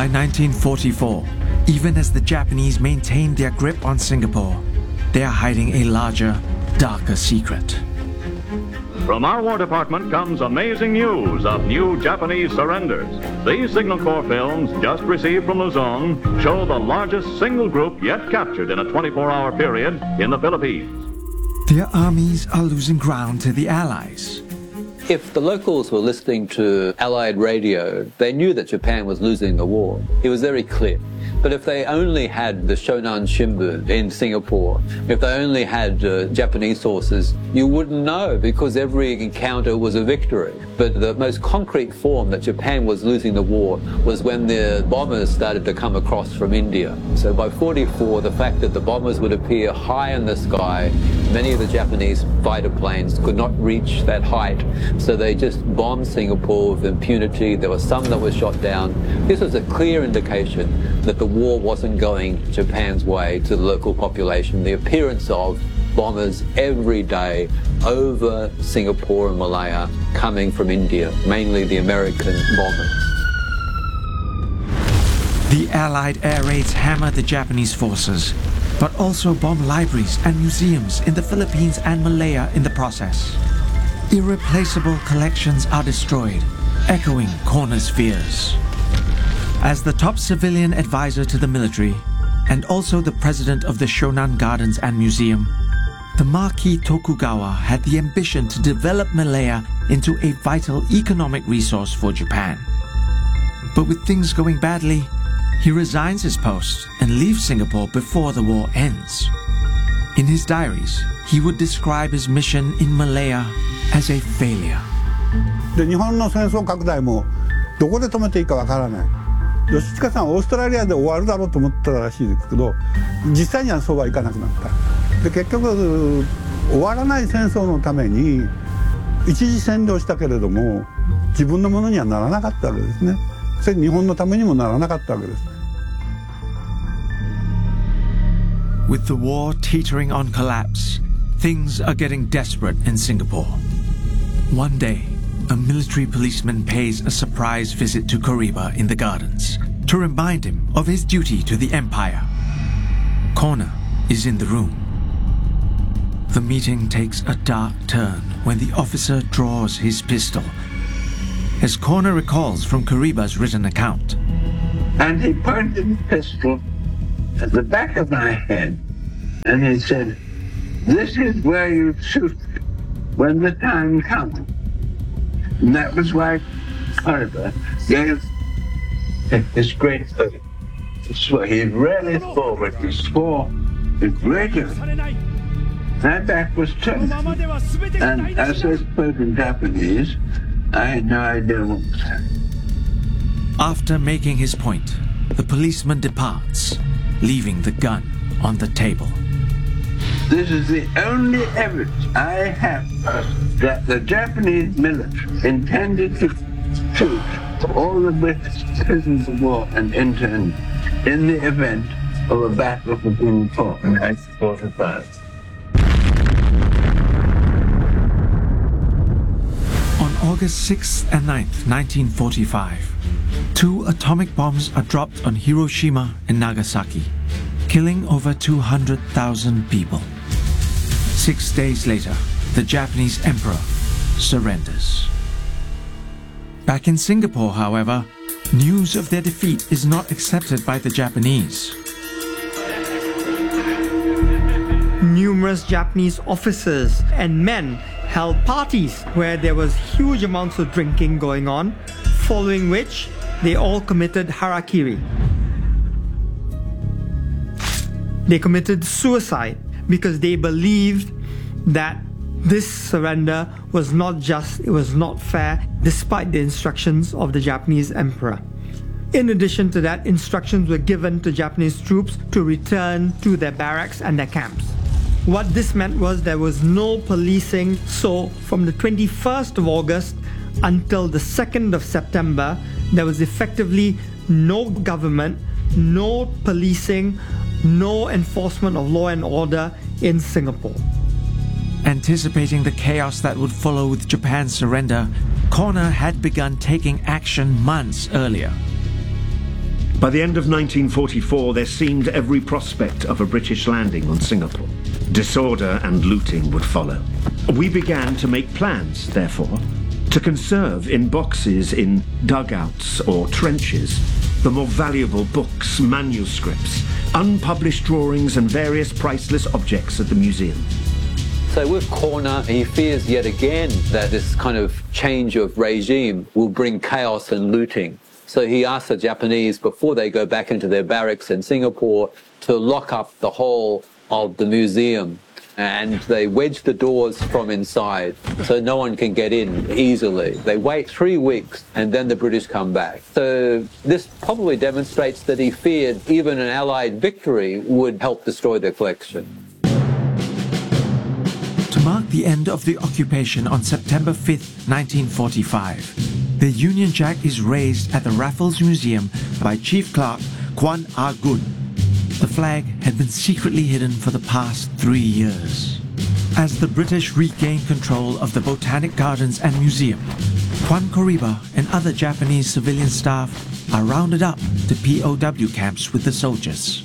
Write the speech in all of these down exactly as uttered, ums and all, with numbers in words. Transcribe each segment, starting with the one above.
nineteen forty-four, even as the Japanese maintained their grip on Singapore, they are hiding a larger, darker secret. From our War Department comes amazing news of new Japanese surrenders. These Signal Corps films, just received from Luzon, show the largest single group yet captured in a twenty-four hour period in the Philippines. Their armies are losing ground to the Allies. If the locals were listening to Allied radio, they knew that Japan was losing the war. It was very clear. But if they only had the Shonan Shimbun in Singapore, if they only had uh, Japanese sources, you wouldn't know because every encounter was a victory. But the most concrete form that Japan was losing the war was when the bombers started to come across from India. So by forty-four, the fact that the bombers would appear high in the sky, many of the Japanese fighter planes could not reach that height, so they just bombed Singapore with impunity. There were some that were shot down. This was a clear indication that the war wasn't going Japan's way to the local population. The appearance of bombers every day over Singapore and Malaya coming from India, mainly the American bombers. The Allied air raids hammered the Japanese forces, but also bombed libraries and museums in the Philippines and Malaya in the process. Irreplaceable collections are destroyed, echoing Corner's fears. As the top civilian advisor to the military, and also the president of the Shonan Gardens and Museum, the Marquis Tokugawa had the ambition to develop Malaya into a vital economic resource for Japan. But with things going badly, he resigns his post and leaves Singapore before the war ends. In his diaries, he would describe his mission in Malaya as a failure. で、日本の戦争拡大もどこで止めていいかわからない。吉近さんはオーストラリアで終わるだろうと思ったらしいですけど、実際にはそうはいかなくなった。で、結局終わらない戦争のために一時占領したけれども自分のものにはならなかったわけですね。それ日本のためにもならなかったわけです。 With the war teetering on collapse, things are getting desperate in Singapore. One day, a military policeman pays a surprise visit to Kariba in the gardens to remind him of his duty to the empire. Corner is in the room. The meeting takes a dark turn when the officer draws his pistol, as Corner recalls from Kariba's written account. And he pointed the pistol at the back of my head, and he said, "This is where you shoot when the time comes." And that was why Kariba gave his great oath. He really forward, he swore the greater. My back was turned, and as I spoke in Japanese, I had no idea what was happening. After making his point, the policeman departs, leaving the gun on the table. This is the only evidence I have that the Japanese military intended to shoot all the British prisoners of war and interned in the event of a battle for Singapore in nineteen forty-five. On August sixth and ninth, nineteen forty-five, two atomic bombs are dropped on Hiroshima and Nagasaki, killing over two hundred thousand people. Six days later, the Japanese emperor surrenders. Back in Singapore, however, news of their defeat is not accepted by the Japanese. Numerous Japanese officers and men held parties where there was huge amounts of drinking going on, following which they all committed harakiri. They committed suicide because they believed that this surrender was not just, it was not fair, despite the instructions of the Japanese emperor. In addition to that, instructions were given to Japanese troops to return to their barracks and their camps. What this meant was there was no policing, so from the twenty-first of August until the second of September, there was effectively no government, no policing, no enforcement of law and order in Singapore. Anticipating the chaos that would follow with Japan's surrender, Corner had begun taking action months earlier. By the end of nineteen forty-four, there seemed every prospect of a British landing on Singapore. Disorder and looting would follow. We began to make plans, therefore, to conserve in boxes in dugouts or trenches the more valuable books, manuscripts, unpublished drawings and various priceless objects at the museum. So with Corner, he fears yet again that this kind of change of regime will bring chaos and looting. So he asked the Japanese, before they go back into their barracks in Singapore, to lock up the whole of the museum. And they wedge the doors from inside so no one can get in easily. They wait three weeks and then the British come back. So this probably demonstrates that he feared even an Allied victory would help destroy the collection. To mark the end of the occupation on September fifth, nineteen forty-five, the Union Jack is raised at the Raffles Museum by Chief Clerk Kwan Ah Gun. The flag had been secretly hidden for the past three years. As the British regained control of the Botanic Gardens and Museum, Kwan Koriba and other Japanese civilian staff are rounded up to P O W camps with the soldiers.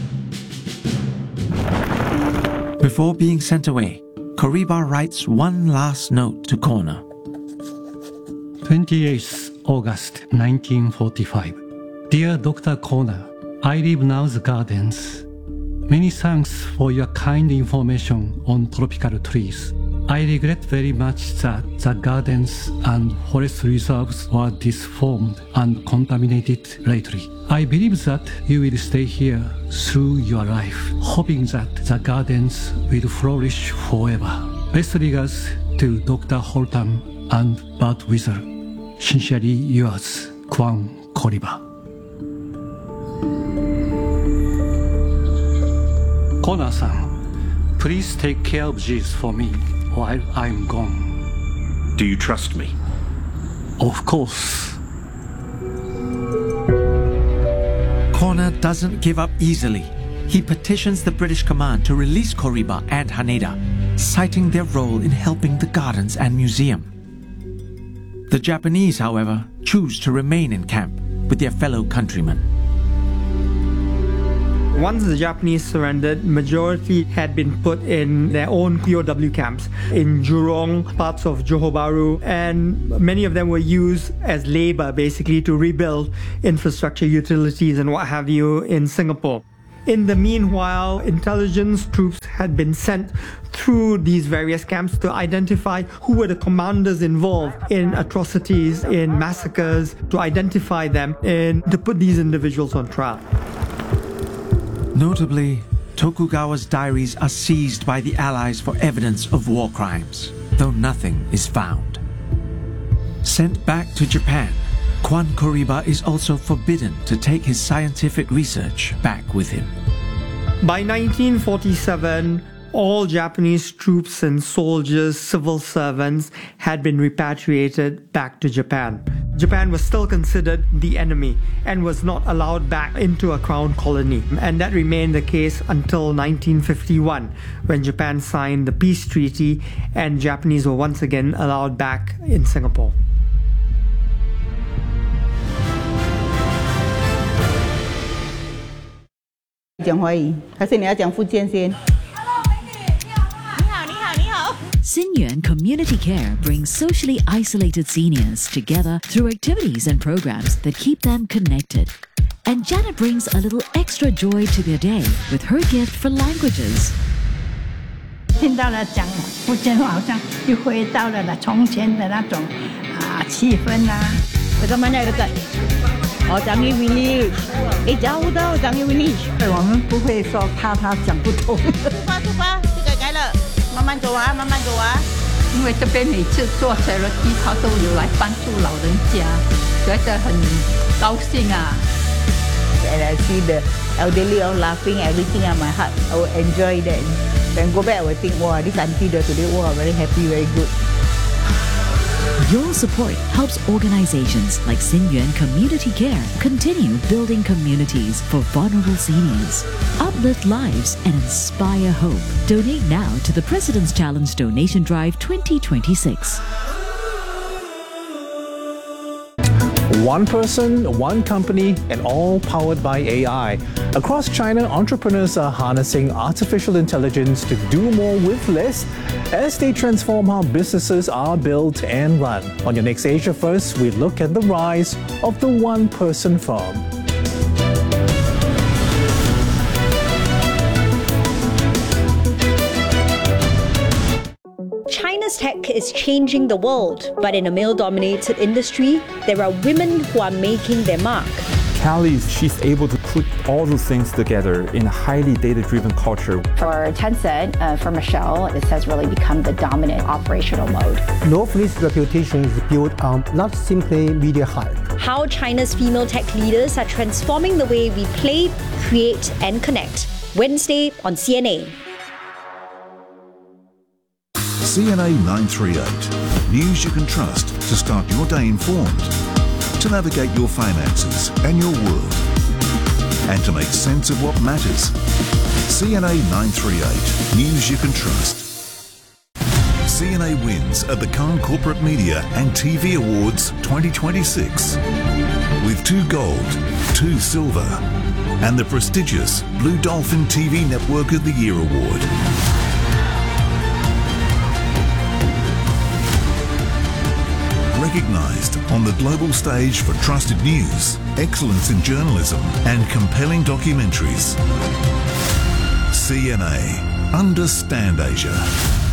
Before being sent away, Koriba writes one last note to Corner. twenty-eighth August nineteen forty-five. Dear Doctor Corner, I live now the gardens. Many thanks for your kind information on tropical trees. I regret very much that the gardens and forest reserves were disformed and contaminated lately. I believe that you will stay here through your life, hoping that the gardens will flourish forever. Best regards to Doctor Holtam and Bud Whistle. Sincerely yours, Kwan Koriba. Corner-san, please take care of this for me while I'm gone. Do you trust me? Of course. Corner doesn't give up easily. He petitions the British command to release Koriba and Haneda, citing their role in helping the gardens and museum. The Japanese, however, choose to remain in camp with their fellow countrymen. Once the Japanese surrendered, majority had been put in their own P O W camps in Jurong, parts of Johor Bahru, and many of them were used as labor basically to rebuild infrastructure, utilities and what have you in Singapore. In the meanwhile, intelligence troops had been sent through these various camps to identify who were the commanders involved in atrocities, in massacres, to identify them and to put these individuals on trial. Notably, Tokugawa's diaries are seized by the Allies for evidence of war crimes, though nothing is found. Sent back to Japan, Kwan Koriba is also forbidden to take his scientific research back with him. By nineteen forty-seven, all Japanese troops and soldiers, civil servants had been repatriated back to Japan. Japan was still considered the enemy and was not allowed back into a crown colony. And that remained the case until nineteen fifty-one, when Japan signed the peace treaty and Japanese were once again allowed back in Singapore. Xinyuan Community Care brings socially isolated seniors together through activities and programs that keep them connected. And Janet brings a little extra joy to their day with her gift for languages. 听到了讲福建话，好像又回到了那从前的那种啊气氛啊。Dekat mana dekat? Oh, Changi Village. Eh, jauh tau Changi Village. 我们不会说怕他讲不通。 出发出发，这个改了，慢慢走啊，慢慢走啊。因为这边每次做 charity， 他都有来帮助老人家，觉得很高兴啊。 And I see the elderly all laughing, everything on my heart. I will enjoy that. When go back, I will think, wow, this auntie there today, wow, very happy, very good. Your support helps organizations like Xinyuan Community Care continue building communities for vulnerable seniors, uplift lives, and inspire hope. Donate now to the President's Challenge Donation Drive twenty twenty-six. One person, one company, and all powered by A I. Across China, entrepreneurs are harnessing artificial intelligence to do more with less as they transform how businesses are built and run. On your next Asia First, we look at the rise of the one-person firm. China's tech is changing the world, but in a male-dominated industry, there are women who are making their mark. Callie, she's able to put all those things together in a highly data-driven culture. For Tencent, uh, for Michelle, this has really become the dominant operational mode. Northleaf's reputation is built on not simply media hype. How China's female tech leaders are transforming the way we play, create, and connect. Wednesday on C N A. C N A nine thirty-eight. News you can trust to start your day informed, to navigate your finances and your world, and to make sense of what matters. C N A nine thirty-eight. News you can trust. C N A wins at the Cannes Corporate Media and T V Awards twenty twenty-six with two gold, two silver, and the prestigious Blue Dolphin T V Network of the Year Award. Recognised on the global stage for trusted news, excellence in journalism, and compelling documentaries. C N A. Understand Asia.